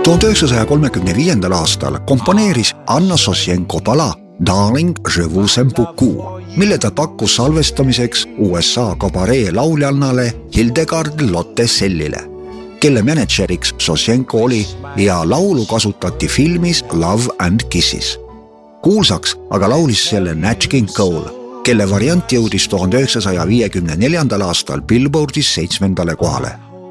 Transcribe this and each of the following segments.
1935. aastal komponeeris Anna Sosjenko pala Darling, je vous aime beaucoup, mille ta pakkus salvestamiseks USA kabaree lauljannale Hildegard Lotte Sellile, kelle mänedžeriks Sosjenko oli ja laulu kasutati filmis Love and Kisses. Kuulsaks aga laulis selle Nat King Cole, kelle variant jõudis 1954. aastal Billboardis 7. kohale.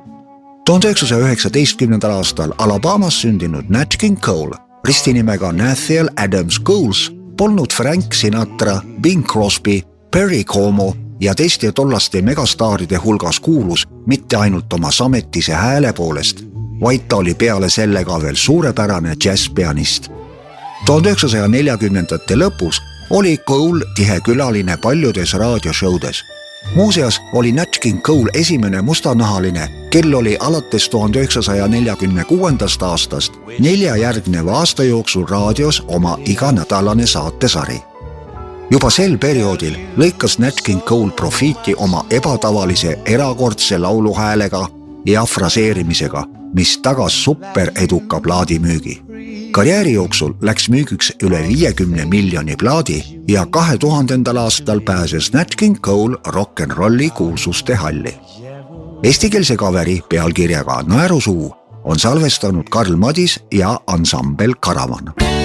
1919. aastal Alabamas sündinud Nat King Cole, ristinimega Nathaniel Adams Coles, polnud Frank Sinatra, Bing Crosby, Perry Como ja teiste tollaste megastaaride hulgas kuulus mitte ainult oma sametise hääle poolest, vaid ta oli peale selle ka veel suurepärane džässpianist. 1940. lõpus oli Cole tihe külaline paljudes raadioshowdes. Muuseas oli Nat King Cole esimene mustanahaline, kel oli alates 1946. aastast 4 järgneva aasta jooksul raadios oma iganädalane saatesari. Juba sel perioodil lõikas Nat King Cole profiiti oma ebatavalise erakordse lauluhäälega ja fraseerimisega, mis tagas super eduka plaadimüügi. Karjääri jooksul läks müügiks üle 50 miljoni plaadi ja 2000. aastal pääses Nat King Cole rock'n'rolli kuulsuste halli. Eestikeelse kaveri pealkirjaga Naerusuu on salvestanud Karl Madis ja ansambel Karavan.